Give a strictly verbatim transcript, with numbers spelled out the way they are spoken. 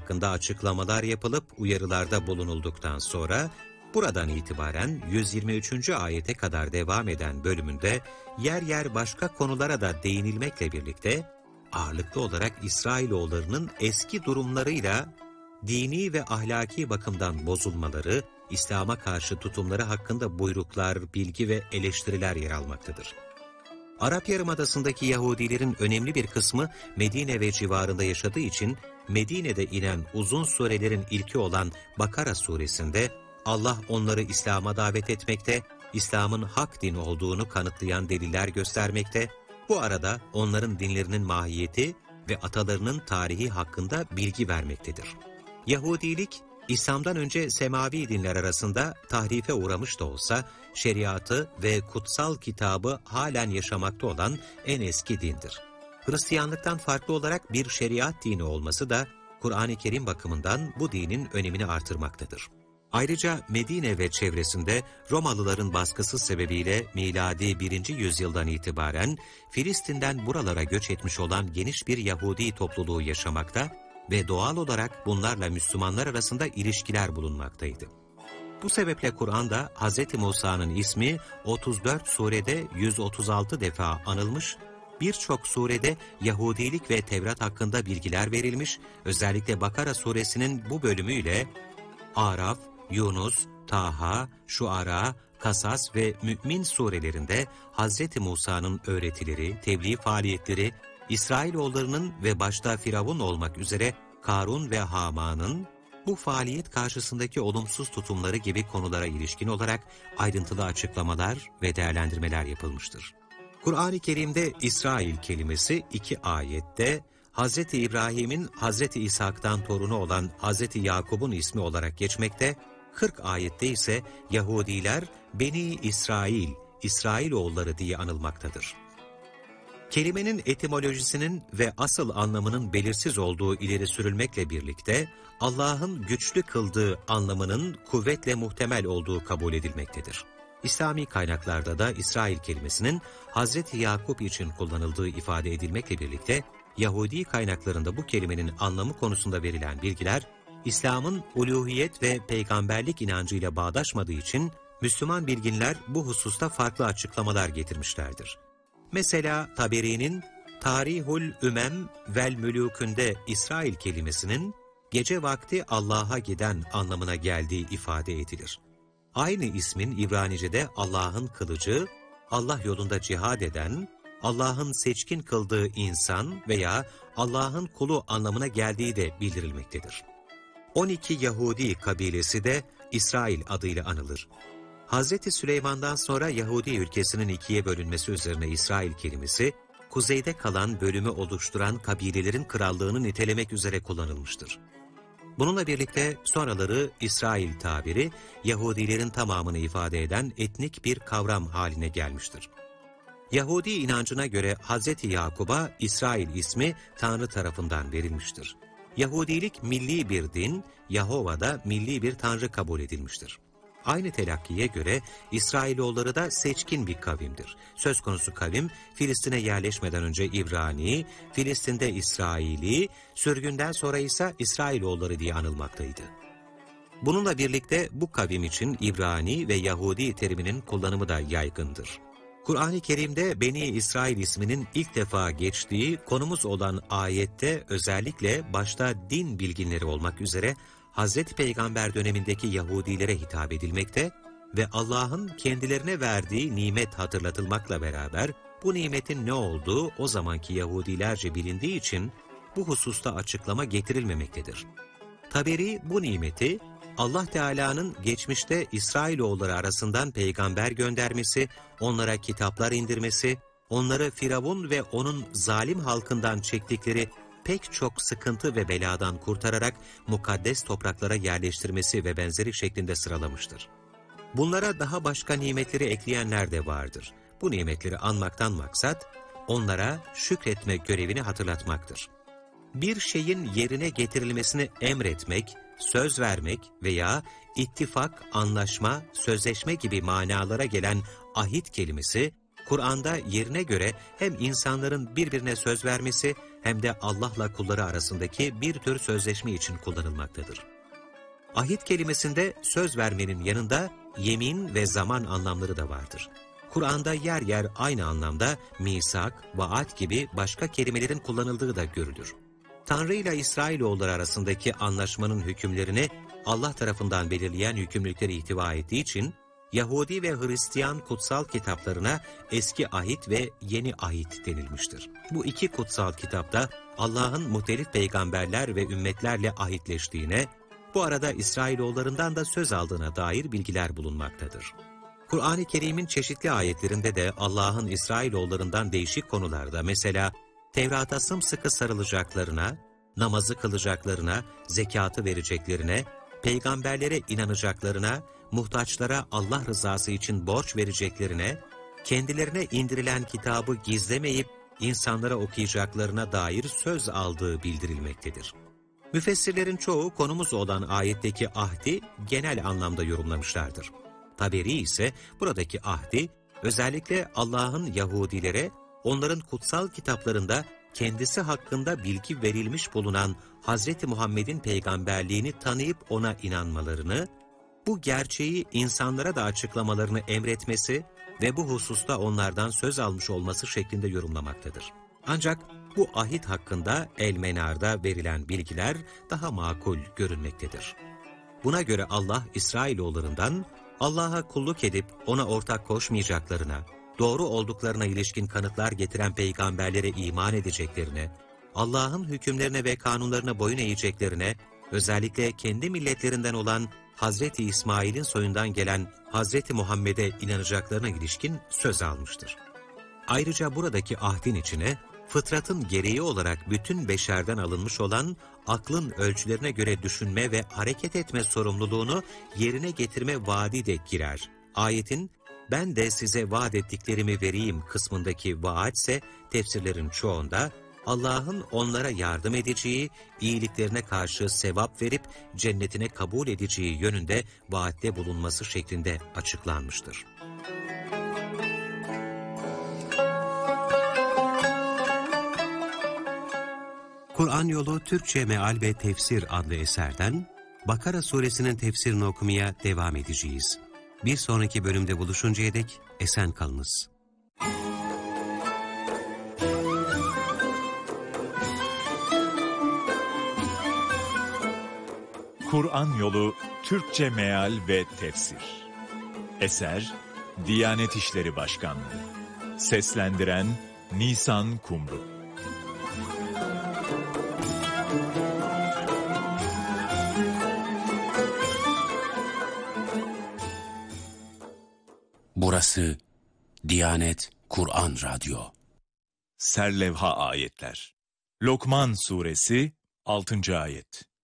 hakkında açıklamalar yapılıp uyarılarda bulunulduktan sonra, buradan itibaren yüz yirmi üçüncü ayete kadar devam eden bölümünde yer yer başka konulara da değinilmekle birlikte, ağırlıklı olarak İsrailoğullarının eski durumlarıyla dini ve ahlaki bakımdan bozulmaları, İslam'a karşı tutumları hakkında buyruklar, bilgi ve eleştiriler yer almaktadır. Arap Yarımadası'ndaki Yahudilerin önemli bir kısmı Medine ve civarında yaşadığı için Medine'de inen uzun surelerin ilki olan Bakara suresinde Allah onları İslam'a davet etmekte, İslam'ın hak din olduğunu kanıtlayan deliller göstermekte, bu arada onların dinlerinin mahiyeti ve atalarının tarihi hakkında bilgi vermektedir. Yahudilik, İslam'dan önce semavi dinler arasında tahrife uğramış da olsa, şeriatı ve kutsal kitabı halen yaşamakta olan en eski dindir. Hristiyanlıktan farklı olarak bir şeriat dini olması da, Kur'an-ı Kerim bakımından bu dinin önemini artırmaktadır. Ayrıca Medine ve çevresinde Romalıların baskısı sebebiyle miladi birinci yüzyıldan itibaren Filistin'den buralara göç etmiş olan geniş bir Yahudi topluluğu yaşamakta ve doğal olarak bunlarla Müslümanlar arasında ilişkiler bulunmaktaydı. Bu sebeple Kur'an'da Hz. Musa'nın ismi otuz dört surede yüz otuz altı defa anılmış, birçok surede Yahudilik ve Tevrat hakkında bilgiler verilmiş, özellikle Bakara suresinin bu bölümüyle Araf, Yunus, Taha, Şuara, Kasas ve Mü'min surelerinde Hz. Musa'nın öğretileri, tebliğ faaliyetleri, İsrailoğullarının ve başta Firavun olmak üzere Karun ve Haman'ın bu faaliyet karşısındaki olumsuz tutumları gibi konulara ilişkin olarak ayrıntılı açıklamalar ve değerlendirmeler yapılmıştır. Kur'an-ı Kerim'de İsrail kelimesi iki ayette, Hz. İbrahim'in Hz. İshak'tan torunu olan Hz. Yakub'un ismi olarak geçmekte, kırk ayette ise Yahudiler Beni İsrail, İsrailoğulları diye anılmaktadır. Kelimenin etimolojisinin ve asıl anlamının belirsiz olduğu ileri sürülmekle birlikte, Allah'ın güçlü kıldığı anlamının kuvvetle muhtemel olduğu kabul edilmektedir. İslami kaynaklarda da İsrail kelimesinin Hz. Yakup için kullanıldığı ifade edilmekle birlikte, Yahudi kaynaklarında bu kelimenin anlamı konusunda verilen bilgiler, İslam'ın uluhiyet ve peygamberlik inancıyla bağdaşmadığı için Müslüman bilginler bu hususta farklı açıklamalar getirmişlerdir. Mesela Taberi'nin Tarihul Ümem vel Mülûk'ünde İsrail kelimesinin gece vakti Allah'a giden anlamına geldiği ifade edilir. Aynı ismin İbranice'de Allah'ın kılıcı, Allah yolunda cihad eden, Allah'ın seçkin kıldığı insan veya Allah'ın kulu anlamına geldiği de bildirilmektedir. on iki Yahudi kabilesi de İsrail adıyla anılır. Hz. Süleyman'dan sonra Yahudi ülkesinin ikiye bölünmesi üzerine İsrail kelimesi, kuzeyde kalan bölümü oluşturan kabilelerin krallığını nitelemek üzere kullanılmıştır. Bununla birlikte sonraları İsrail tabiri, Yahudilerin tamamını ifade eden etnik bir kavram haline gelmiştir. Yahudi inancına göre Hz. Yakub'a İsrail ismi Tanrı tarafından verilmiştir. Yahudilik milli bir din, Yahova da milli bir tanrı kabul edilmiştir. Aynı telakkiye göre İsrailoğulları da seçkin bir kavimdir. Söz konusu kavim, Filistin'e yerleşmeden önce İbrani, Filistin'de İsraili, sürgünden sonra ise İsrailoğulları diye anılmaktaydı. Bununla birlikte bu kavim için İbrani ve Yahudi teriminin kullanımı da yaygındır. Kur'an-ı Kerim'de Beni İsrail isminin ilk defa geçtiği konumuz olan ayette özellikle başta din bilginleri olmak üzere Hazreti Peygamber dönemindeki Yahudilere hitap edilmekte ve Allah'ın kendilerine verdiği nimet hatırlatılmakla beraber bu nimetin ne olduğu o zamanki Yahudilerce bilindiği için bu hususta açıklama getirilmemektedir. Taberi bu nimeti Allah Teala'nın geçmişte İsrailoğulları arasından peygamber göndermesi, onlara kitaplar indirmesi, onları Firavun ve onun zalim halkından çektikleri pek çok sıkıntı ve beladan kurtararak mukaddes topraklara yerleştirmesi ve benzeri şeklinde sıralamıştır. Bunlara daha başka nimetleri ekleyenler de vardır. Bu nimetleri anmaktan maksat, onlara şükretme görevini hatırlatmaktır. Bir şeyin yerine getirilmesini emretmek, söz vermek veya ittifak, anlaşma, sözleşme gibi manalara gelen ahit kelimesi, Kur'an'da yerine göre hem insanların birbirine söz vermesi hem de Allah'la kulları arasındaki bir tür sözleşme için kullanılmaktadır. Ahit kelimesinde söz vermenin yanında yemin ve zaman anlamları da vardır. Kur'an'da yer yer aynı anlamda misak, vaat gibi başka kelimelerin kullanıldığı da görülür. Tanrı ile İsrailoğulları arasındaki anlaşmanın hükümlerini Allah tarafından belirleyen yükümlülükleri ihtiva ettiği için, Yahudi ve Hristiyan kutsal kitaplarına Eski Ahit ve Yeni Ahit denilmiştir. Bu iki kutsal kitapta Allah'ın muhtelif peygamberler ve ümmetlerle ahitleştiğine, bu arada İsrailoğullarından da söz aldığına dair bilgiler bulunmaktadır. Kur'an-ı Kerim'in çeşitli ayetlerinde de Allah'ın İsrailoğullarından değişik konularda, mesela Tevrat'a sımsıkı sarılacaklarına, namazı kılacaklarına, zekatı vereceklerine, peygamberlere inanacaklarına, muhtaçlara Allah rızası için borç vereceklerine, kendilerine indirilen kitabı gizlemeyip insanlara okuyacaklarına dair söz aldığı bildirilmektedir. Müfessirlerin çoğu konumuz olan ayetteki ahdi genel anlamda yorumlamışlardır. Taberi ise buradaki ahdi özellikle Allah'ın Yahudilere onların kutsal kitaplarında kendisi hakkında bilgi verilmiş bulunan Hazreti Muhammed'in peygamberliğini tanıyıp ona inanmalarını, bu gerçeği insanlara da açıklamalarını emretmesi ve bu hususta onlardan söz almış olması şeklinde yorumlamaktadır. Ancak bu ahit hakkında El-Menar'da verilen bilgiler daha makul görünmektedir. Buna göre Allah İsrailoğullarından Allah'a kulluk edip ona ortak koşmayacaklarına, doğru olduklarına ilişkin kanıtlar getiren peygamberlere iman edeceklerine, Allah'ın hükümlerine ve kanunlarına boyun eğeceklerine, özellikle kendi milletlerinden olan Hazreti İsmail'in soyundan gelen Hazreti Muhammed'e inanacaklarına ilişkin söz almıştır. Ayrıca buradaki ahdin içine, fıtratın gereği olarak bütün beşerden alınmış olan aklın ölçülerine göre düşünme ve hareket etme sorumluluğunu yerine getirme vaadi de girer. Ayetin, ben de size vaat ettiklerimi vereyim kısmındaki vaat ise tefsirlerin çoğunda Allah'ın onlara yardım edeceği, iyiliklerine karşı sevap verip cennetine kabul edeceği yönünde vaatte bulunması şeklinde açıklanmıştır. Kur'an Yolu Türkçe Meal ve Tefsir adlı eserden Bakara suresinin tefsirini okumaya devam edeceğiz. Bir sonraki bölümde buluşuncaya dek esen kalınız. Kur'an Yolu Türkçe Meal ve Tefsir. Eser Diyanet İşleri Başkanlığı. Seslendiren Nisan Kumru. Burası Diyanet Kur'an Radyo. Serlevha Ayetler. Lokman Suresi altıncı ayet.